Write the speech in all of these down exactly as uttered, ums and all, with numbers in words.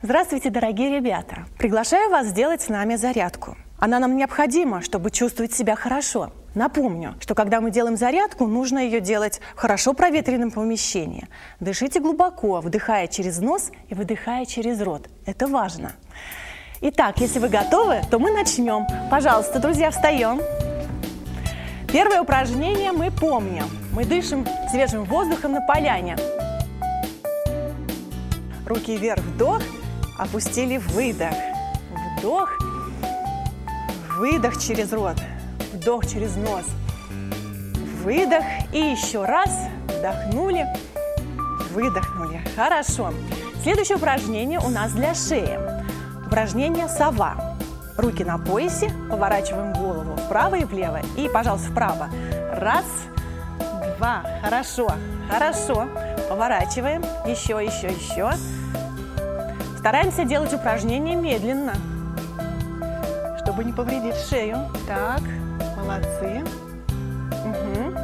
Здравствуйте, дорогие ребята! Приглашаю вас сделать с нами зарядку. Она нам необходима, чтобы чувствовать себя хорошо. Напомню, что когда мы делаем зарядку, нужно ее делать в хорошо проветренном помещении. Дышите глубоко, вдыхая через нос и выдыхая через рот. Это важно. Итак, если вы готовы, то мы начнем. Пожалуйста, друзья, встаем. Первое упражнение мы помним. Мы дышим свежим воздухом на поляне. Руки вверх, вдох, опустили, выдох. Вдох, выдох через рот, вдох через нос, выдох и еще раз, вдохнули, выдохнули. Хорошо. Следующее упражнение у нас для шеи. Упражнение «Сова». Руки на поясе, поворачиваем голову вправо и влево. И, пожалуйста, вправо. Раз, два. Хорошо, хорошо. Поворачиваем. Еще, еще, еще. Стараемся делать упражнение медленно, чтобы не повредить шею. Так, молодцы. Угу.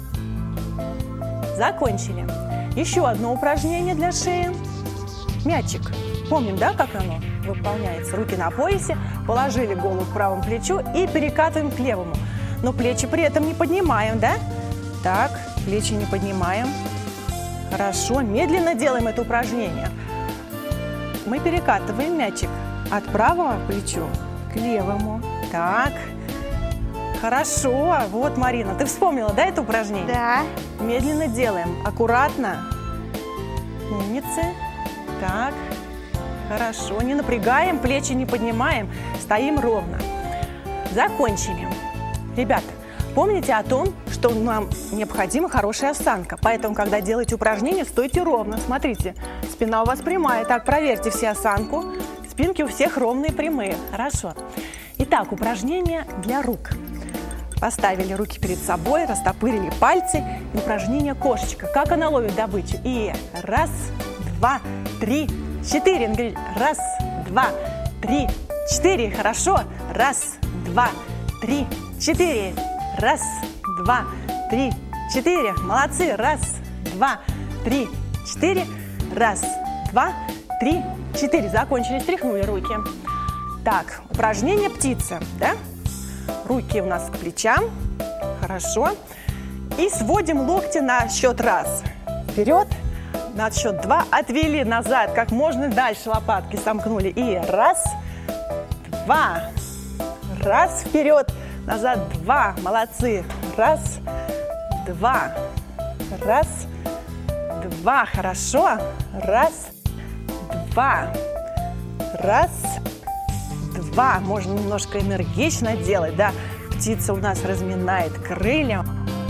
Закончили. Еще одно упражнение для шеи. Мячик. Помним, да, как оно выполняется? Руки на поясе, положили голову к правому плечу и перекатываем к левому. Но плечи при этом не поднимаем, да? Так, плечи не поднимаем. Хорошо, медленно делаем это упражнение. Мы перекатываем мячик от правого плеча к левому. Так, хорошо. Вот, Марина, ты вспомнила, да, это упражнение? Да. Медленно делаем, аккуратно. Умницы. Так, хорошо. Не напрягаем, плечи не поднимаем, стоим ровно. Закончили. Ребята, помните о том, что нам необходима хорошая осанка. Поэтому, когда делаете упражнение, стойте ровно. Смотрите, спина у вас прямая. Так, проверьте все осанку. Спинки у всех ровные, прямые. Хорошо. Итак, упражнение для рук. Поставили руки перед собой, растопырили пальцы. Упражнение кошечка. Как она ловит добычу? И раз, два, три, четыре. Он говорит, раз, два, три, четыре. Хорошо. Раз, два, три, четыре. Раз, два, три, четыре. Молодцы. Раз, два, три, четыре. Раз, два, три, четыре. Закончили, стряхнули руки. Так, упражнение птица, да? Руки у нас к плечам. Хорошо. И сводим локти на счет раз. Вперед. На счет два. Отвели назад. Как можно дальше лопатки сомкнули. И раз, два. Раз, вперед. Назад, два. Молодцы. Раз, два. Раз, два. Хорошо. Раз, два. Раз, два. Можно немножко энергично делать, да. Птица у нас разминает крылья.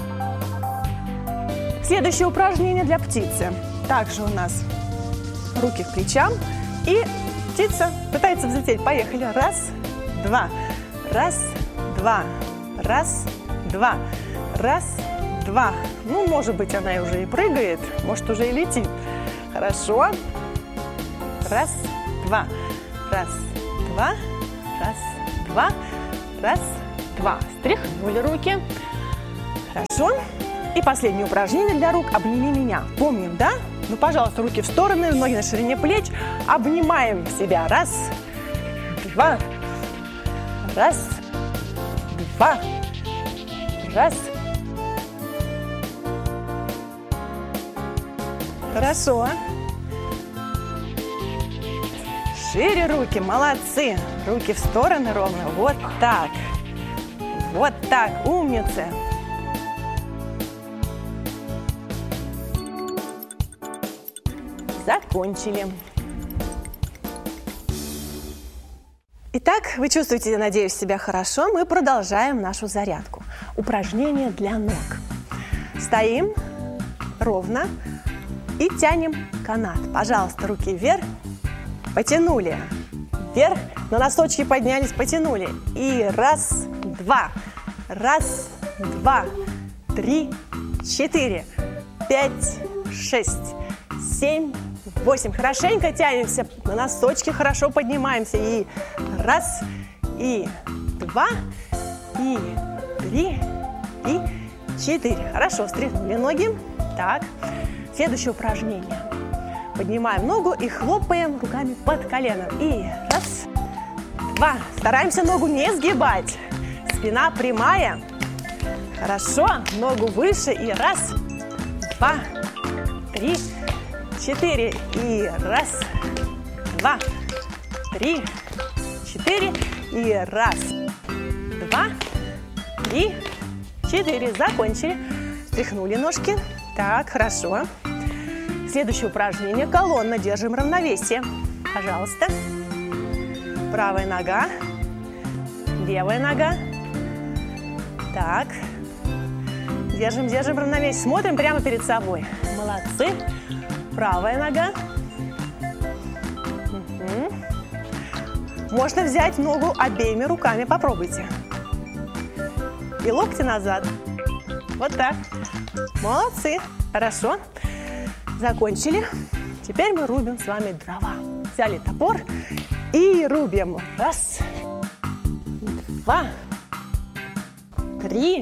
Следующее упражнение для птицы. Также у нас руки к плечам. И птица пытается взлететь. Поехали. Раз, два. Раз, два. Раз, два. Раз, два. Ну, может быть, она и уже и прыгает. Может, уже и летит. Хорошо. Раз, два. Раз, два. Раз, два. Раз, два. Стряхнули руки. Хорошо. И последнее упражнение для рук. Обними меня. Помним, да? Ну, пожалуйста, руки в стороны, ноги на ширине плеч. Обнимаем себя. Раз, два. Раз, два. Раз. Хорошо. Шире руки. Молодцы. Руки в стороны ровно. Вот так. Вот так. Умницы. Закончили. Итак, вы чувствуете, я надеюсь, себя хорошо. Мы продолжаем нашу зарядку. Упражнение для ног. Стоим ровно и тянем канат. Пожалуйста, руки вверх. Потянули. Вверх. На носочки поднялись, потянули. И раз, два. Раз, два. Три, четыре. Пять, шесть, семь, восемь. Хорошенько тянемся. На носочки хорошо поднимаемся. И раз, и два, и три, и четыре. Хорошо, встряхнули ноги. Так, следующее упражнение. Поднимаем ногу и хлопаем руками под коленом. И раз, два. Стараемся ногу не сгибать. Спина прямая. Хорошо. Ногу выше. И раз, два, три, четыре. И раз, два, три, четыре. И раз, два, три, четыре. Закончили. Стряхнули ножки. Так, хорошо. Следующее упражнение. Колонна. Держим равновесие. Пожалуйста. Правая нога. Левая нога. Так. Держим, держим равновесие. Смотрим прямо перед собой. Молодцы. Правая нога. Угу. Можно взять ногу обеими руками. Попробуйте. И локти назад. Вот так. Молодцы. Хорошо. Закончили. Теперь мы рубим с вами дрова. Взяли топор и рубим. Раз, два, три,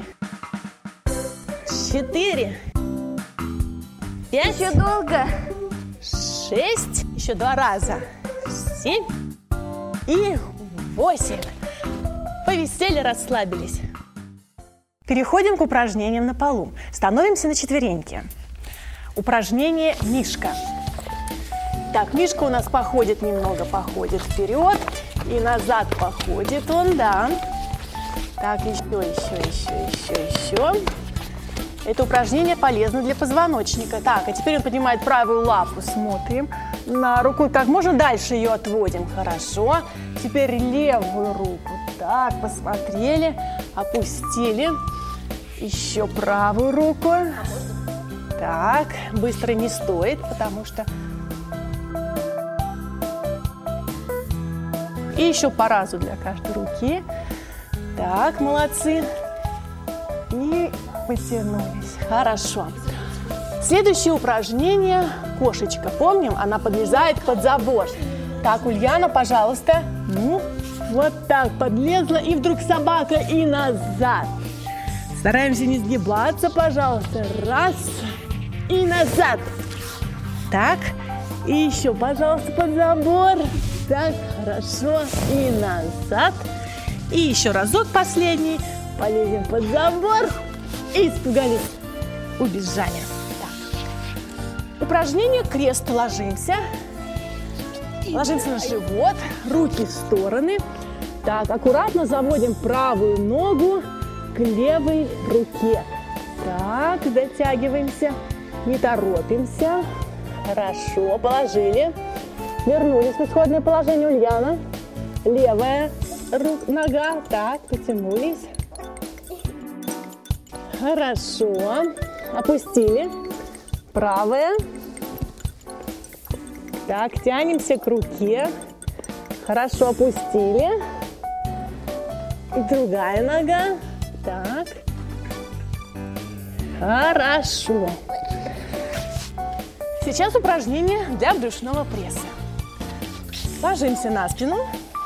четыре, пять. Еще долго. Шесть. Еще два раза. Семь и восемь. Повисели, расслабились. Переходим к упражнениям на полу. Становимся на четвереньки. Упражнение мишка. Так, мишка у нас походит немного, походит вперед и назад походит он, да. Так, еще, еще, еще, еще, еще. Это упражнение полезно для позвоночника. Так, а теперь он поднимает правую лапу, смотрим на руку. Как можно дальше ее отводим, хорошо. Теперь левую руку. Так, посмотрели, опустили. Еще правую руку. Так, быстро не стоит, потому что... И еще по разу для каждой руки. Так, молодцы. И потянулись. Хорошо. Следующее упражнение – кошечка. Помним, она подлезает под забор. Так, Ульяна, пожалуйста. Ну, вот так подлезла, и вдруг собака, и назад. Стараемся не сгибаться, пожалуйста. Раз. И назад. Так. И еще, пожалуйста, под забор. Так, хорошо. И назад. И еще разок последний. Полезем под забор. И испугались. Убежали. Так. Упражнение крест. Ложимся. Ложимся на живот. Руки в стороны. Так, аккуратно заводим правую ногу к левой руке. Так, дотягиваемся. Не торопимся. Хорошо, положили. Вернулись в исходное положение, Ульяна. Левая рука, нога. Так, потянулись. Хорошо. Опустили. Правая. Так, тянемся к руке. Хорошо, опустили. И другая нога. Так. Хорошо. Сейчас упражнение для брюшного пресса. Ложимся на спину.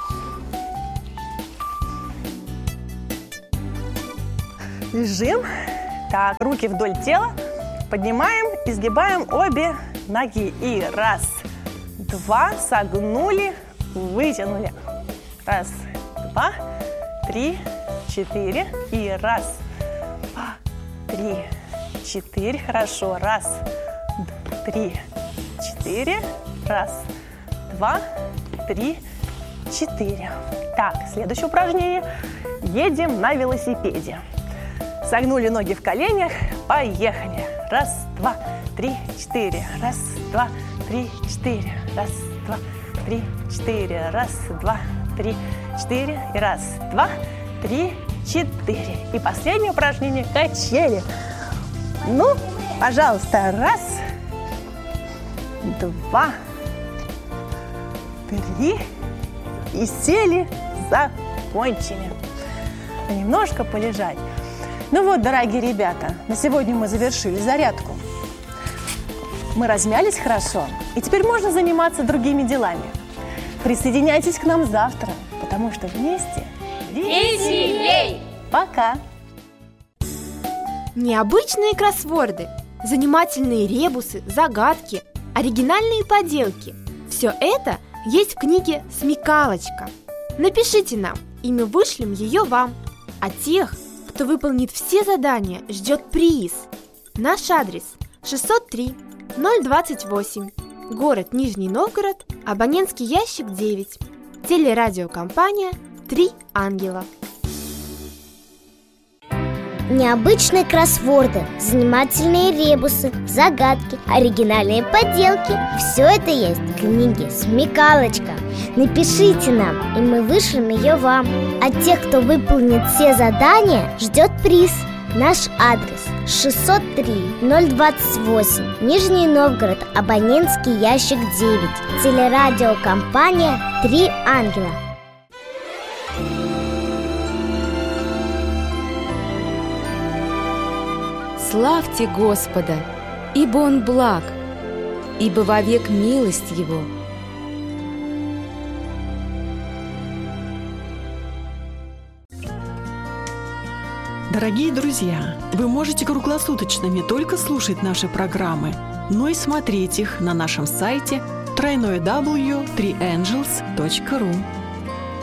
Лежим. Так, руки вдоль тела. Поднимаем, изгибаем обе ноги. И раз, два, согнули, вытянули. Раз, два, три, четыре. И раз, два, три, четыре. Хорошо. Раз, три, четыре. Раз, два, три, четыре. Так, следующее упражнение. Едем на велосипеде. Согнули ноги в коленях. Поехали. Раз, два, три, четыре. Раз, два, три, четыре. Раз, два, три, четыре. Раз, два, три, четыре. И раз, два, три, четыре. И последнее упражнение – качели. Ну, пожалуйста, раз, два, три. И сели, закончили. Немножко полежать. Ну вот, дорогие ребята, на сегодня мы завершили зарядку. Мы размялись хорошо, и теперь можно заниматься другими делами. Присоединяйтесь к нам завтра, потому что вместе веселей! Пока! Необычные кроссворды, занимательные ребусы, загадки, оригинальные поделки. Все это есть в книге «Смекалочка». Напишите нам, и мы вышлем ее вам. А тех, кто выполнит все задания, ждет приз. Наш адрес шестьсот три ноль двадцать восемь, город Нижний Новгород, абонентский ящик девять, телерадиокомпания «Три ангела». Необычные кроссворды, занимательные ребусы, загадки, оригинальные поделки – все это есть в книге «Смекалочка». Напишите нам, и мы вышлем ее вам. А тех, кто выполнит все задания, ждет приз. Наш адрес шестьсот три ноль двадцать восемь, Нижний Новгород, абонентский ящик девять, телерадиокомпания «Три ангела». Славьте Господа, ибо Он благ, ибо вовек милость Его. Дорогие друзья, вы можете круглосуточно не только слушать наши программы, но и смотреть их на нашем сайте дабл ю дабл ю дабл ю точка три ангелс точка ру.